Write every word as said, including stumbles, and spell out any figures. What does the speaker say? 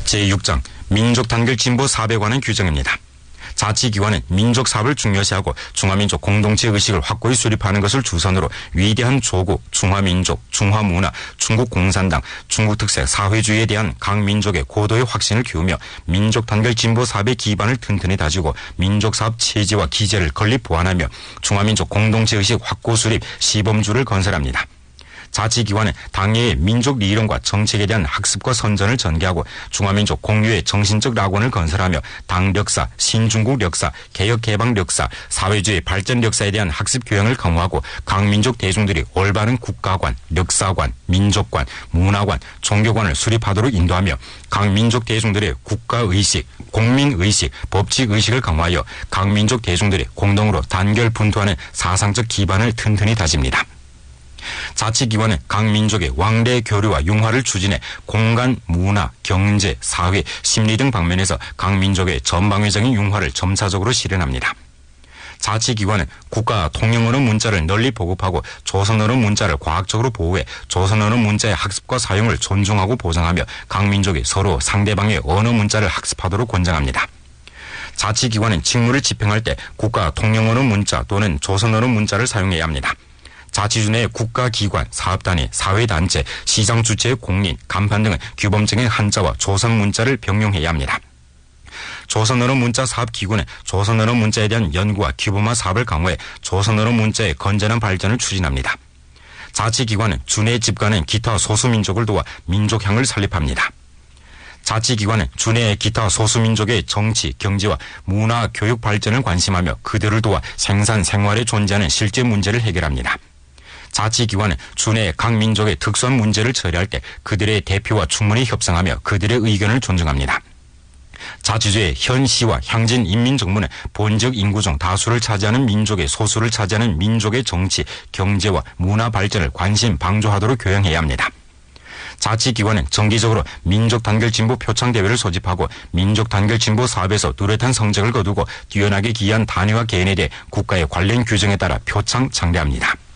제육 장 민족단결진보 사업에 관한 규정입니다. 자치기관은 민족사업을 중요시하고 중화민족 공동체 의식을 확고히 수립하는 것을 주선으로 위대한 조국, 중화민족, 중화문화, 중국공산당, 중국특색 사회주의에 대한 각 민족의 고도의 확신을 키우며 민족단결진보 사업의 기반을 튼튼히 다지고 민족사업 체제와 기제를 건립 보완하며 중화민족 공동체 의식 확고 수립 시범주를 건설합니다. 자치기관은 당내의 민족 이론과 정책에 대한 학습과 선전을 전개하고 중화민족 공유의 정신적 낙원을 건설하며 당 역사, 신중국 역사, 개혁개방 역사, 사회주의 발전 역사에 대한 학습 교양을 강화하고 각 민족 대중들이 올바른 국가관, 역사관, 민족관, 문화관, 종교관을 수립하도록 인도하며 각 민족 대중들의 국가의식, 공민의식, 법칙의식을 강화하여 각 민족 대중들이 공동으로 단결분투하는 사상적 기반을 튼튼히 다집니다. 자치기관은 각 민족의 왕래 교류와 융화를 추진해 공간, 문화, 경제, 사회, 심리 등 방면에서 각 민족의 전방위적인 융화를 점차적으로 실현합니다. 자치기관은 국가 통영언어 문자를 널리 보급하고 조선언어 문자를 과학적으로 보호해 조선언어 문자의 학습과 사용을 존중하고 보장하며 각 민족이 서로 상대방의 언어 문자를 학습하도록 권장합니다. 자치기관은 직무를 집행할 때 국가 통영언어 문자 또는 조선언어 문자를 사용해야 합니다. 자치주 내 국가기관, 사업단위, 사회단체, 시장 주체의 공인, 간판 등은 규범적인 한자와 조선 문자를 병용해야 합니다. 조선언어 문자 사업기구는 조선언어 문자에 대한 연구와 규범화 사업을 강화해 조선언어 문자의 건전한 발전을 추진합니다. 자치기관은 주내 집가는 기타 소수민족을 도와 민족향을 설립합니다. 자치기관은 주내의 기타 소수민족의 정치, 경제와 문화, 교육 발전을 관심하며 그들을 도와 생산, 생활에 존재하는 실제 문제를 해결합니다. 자치기관은 주내 각 민족의 특수한 문제를 처리할 때 그들의 대표와 충분히 협상하며 그들의 의견을 존중합니다. 자치주의 현 시와 향진 인민정부는 본적 인구 중 다수를 차지하는 민족의 소수를 차지하는 민족의 정치, 경제와 문화 발전을 관심 방조하도록 교양해야 합니다. 자치기관은 정기적으로 민족단결진보 표창대회를 소집하고 민족단결진보 사업에서 뚜렷한 성적을 거두고 뛰어나게 기여한 단위와 개인에 대해 국가의 관련 규정에 따라 표창 장려합니다.